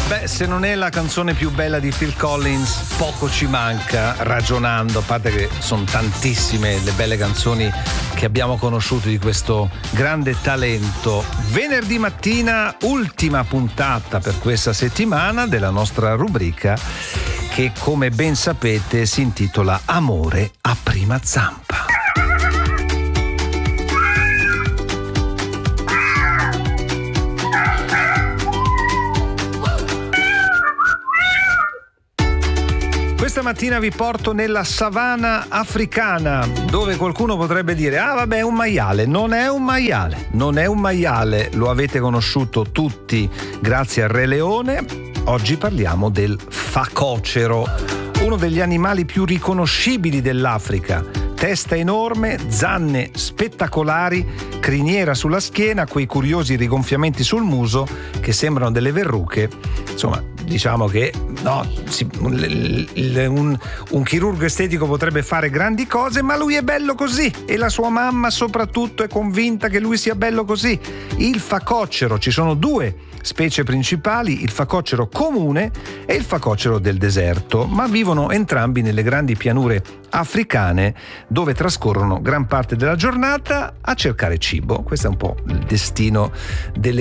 Beh, se non è la canzone più bella di Phil Collins, poco ci manca, ragionando, a parte che sono tantissime le belle canzoni che abbiamo conosciuto di questo grande talento. Venerdì mattina, ultima puntata per questa settimana della nostra rubrica che, come ben sapete, si intitola Amore a prima zampa. Questa mattina vi porto nella savana africana, dove qualcuno potrebbe dire: ah vabbè, è un maiale. Non è un maiale, non è un maiale, lo avete conosciuto tutti grazie al Re Leone. Oggi parliamo del facocero, uno degli animali più riconoscibili dell'Africa. Testa enorme, zanne spettacolari, criniera sulla schiena, quei curiosi rigonfiamenti sul muso che sembrano delle verruche. Insomma, diciamo che no, un chirurgo estetico potrebbe fare grandi cose, ma lui è bello così, e la sua mamma soprattutto è convinta che lui sia bello così. Il facocero, ci sono due specie principali, il facocero comune e il facocero del deserto, ma vivono entrambi nelle grandi pianure africane, dove trascorrono gran parte della giornata a cercare cibo. Questo è un po' il destino degli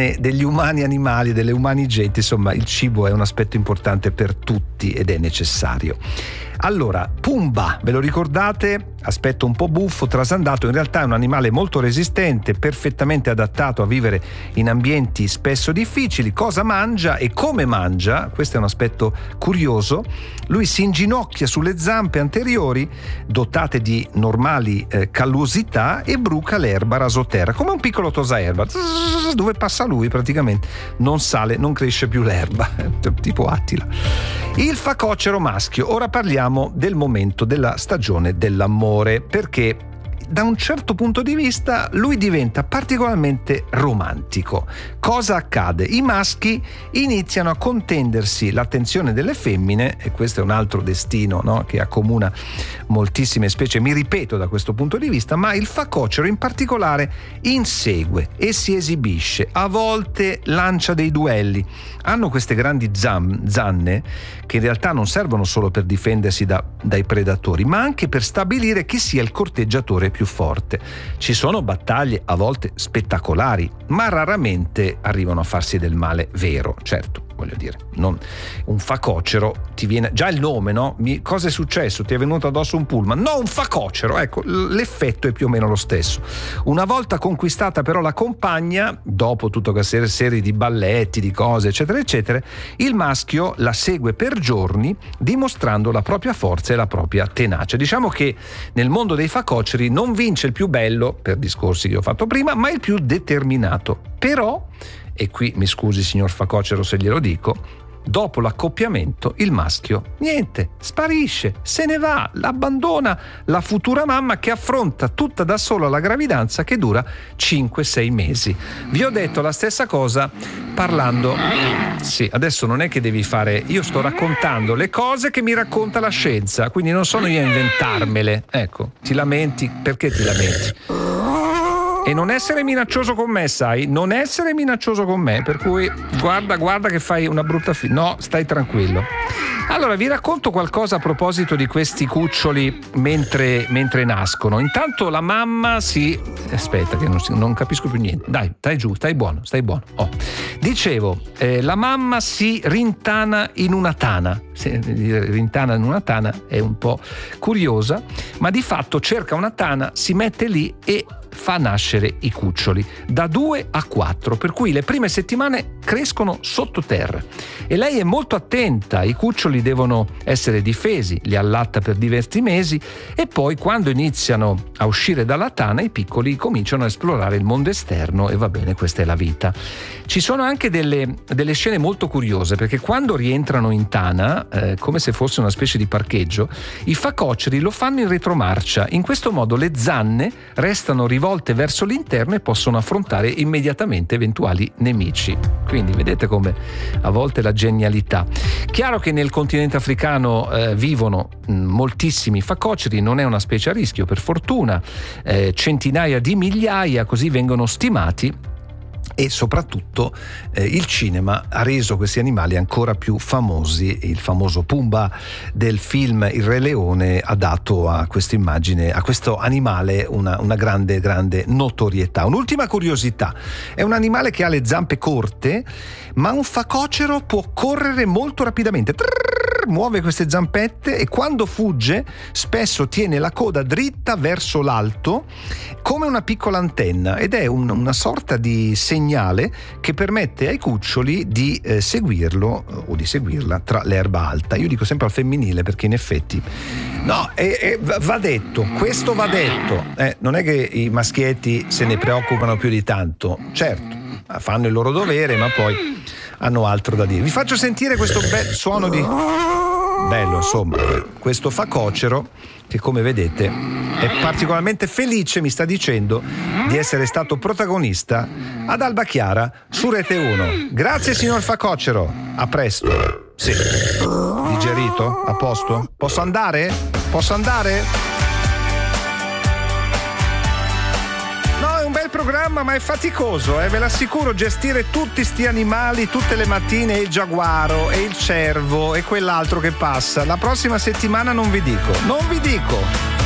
umani animali, delle umani genti. Insomma, il cibo è un aspetto importante per tutti ed è necessario. Allora, Pumba, ve lo ricordate? Aspetto un po' buffo, trasandato, in realtà è un animale molto resistente, perfettamente adattato a vivere in ambienti spesso difficili. Cosa mangia e come mangia? Questo è un aspetto curioso. Lui si inginocchia sulle zampe anteriori, dotate di normali callosità, e bruca l'erba rasoterra, come un piccolo tosaerba. Dove passa lui praticamente non sale, non cresce più l'erba, tipo Attila. Il facocero maschio. Ora parliamo del momento della stagione dell'amore, perché da un certo punto di vista lui diventa particolarmente romantico. Cosa accade? I maschi iniziano a contendersi l'attenzione delle femmine, e questo è un altro destino, no? Che accomuna moltissime specie, mi ripeto, da questo punto di vista, ma il facocero in particolare insegue e si esibisce, a volte lancia dei duelli. Hanno queste grandi zanne che in realtà non servono solo per difendersi dai predatori, ma anche per stabilire chi sia il corteggiatore più forte. Ci sono battaglie a volte spettacolari, ma raramente arrivano a farsi del male vero. Certo, voglio dire, non un facocero, ti viene già il nome, no? Cosa è successo? Ti è venuto addosso un pullman? No, un facocero. Ecco, l'effetto è più o meno lo stesso. Una volta conquistata però la compagna, dopo tutta questa serie di balletti, di cose eccetera eccetera, il maschio la segue per giorni, dimostrando la propria forza e la propria tenacia. Diciamo che nel mondo dei facoceri non vince il più bello, per discorsi che ho fatto prima, ma il più determinato. Però, e qui mi scusi signor facocero se glielo dico, dopo l'accoppiamento il maschio niente, sparisce, se ne va, abbandona la futura mamma, che affronta tutta da sola la gravidanza, che dura 5-6 mesi. Vi ho detto la stessa cosa parlando. Sì, adesso non è che devi fare, io sto raccontando le cose che mi racconta la scienza, quindi non sono io a inventarmele. Ecco, ti lamenti, perché ti lamenti? E non essere minaccioso con me, sai? Non essere minaccioso con me, per cui guarda che fai una brutta no, stai tranquillo. Allora, vi racconto qualcosa a proposito di questi cuccioli mentre nascono. Intanto la mamma aspetta che non capisco più niente. Dai, stai giù, stai buono. Oh. Dicevo, la mamma si rintana in una tana. Rintana in una tana è un po' curiosa, ma di fatto cerca una tana, si mette lì e fa nascere i cuccioli da 2 a 4, per cui le prime settimane crescono sottoterra e lei è molto attenta. I cuccioli devono essere difesi, li allatta per diversi mesi e poi, quando iniziano a uscire dalla tana, i piccoli cominciano a esplorare il mondo esterno, e va bene, questa è la vita. Ci sono anche delle scene molto curiose, perché quando rientrano in tana, come se fosse una specie di parcheggio, i facoceri lo fanno in retromarcia. In questo modo le zanne restano rivolte verso l'interno e possono affrontare immediatamente eventuali nemici. Quindi vedete come a volte la genialità. Chiaro che nel continente africano vivono moltissimi facoceri, non è una specie a rischio, per fortuna, centinaia di migliaia così vengono stimati. e soprattutto il cinema ha reso questi animali ancora più famosi. Il famoso Pumba del film Il Re Leone ha dato a questa immagine, a questo animale una grande notorietà. Un'ultima curiosità: è un animale che ha le zampe corte, ma un facocero può correre molto rapidamente. Muove queste zampette e quando fugge spesso tiene la coda dritta verso l'alto come una piccola antenna, ed è una sorta di segnale che permette ai cuccioli di seguirlo o di seguirla tra l'erba alta. Io dico sempre al femminile perché in effetti va detto, questo va detto, non è che i maschietti se ne preoccupano più di tanto, certo fanno il loro dovere ma poi hanno altro da dire. Vi faccio sentire questo bel suono di bello, insomma, questo facocero che, come vedete, è particolarmente felice, mi sta dicendo di essere stato protagonista ad Alba Chiara su Rete 1. Grazie signor facocero, a presto. Sì, digerito? A posto? Posso andare? Programma, ma è faticoso, ve l'assicuro, gestire tutti sti animali tutte le mattine, il giaguaro e il cervo e quell'altro che passa. La prossima settimana non vi dico.